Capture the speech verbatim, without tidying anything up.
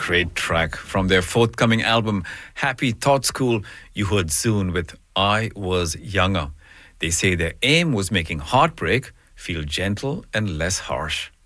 great track from their forthcoming album, Happy Thought School. You heard Soon with I Was Younger. They say their aim was making heartbreak feel gentle and less harsh.